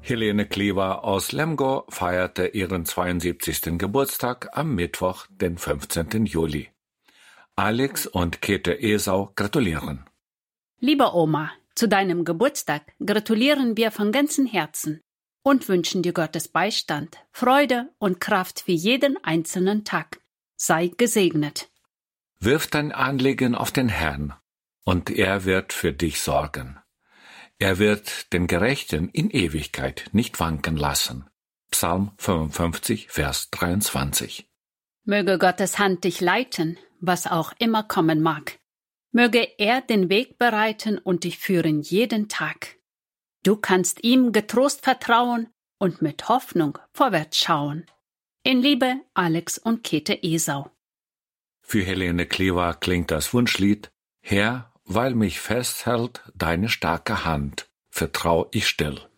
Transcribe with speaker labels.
Speaker 1: Helene Klever aus Lemgo feierte ihren 72. Geburtstag am Mittwoch, den 15. Juli. Alex und Käthe Esau gratulieren.
Speaker 2: Liebe Oma, zu deinem Geburtstag gratulieren wir von ganzem Herzen und wünschen dir Gottes Beistand, Freude und Kraft für jeden einzelnen Tag. Sei gesegnet.
Speaker 1: Wirf dein Anliegen auf den Herrn, und er wird für dich sorgen. Er wird den Gerechten in Ewigkeit nicht wanken lassen. Psalm 55, Vers 23.
Speaker 2: Möge Gottes Hand dich leiten, was auch immer kommen mag. Möge er den Weg bereiten und dich führen jeden Tag. Du kannst ihm getrost vertrauen und mit Hoffnung vorwärts schauen. In Liebe, Alex und Käthe Esau.
Speaker 1: Für Helene Klever klingt das Wunschlied: Herr, weil mich festhält deine starke Hand, vertrau ich still.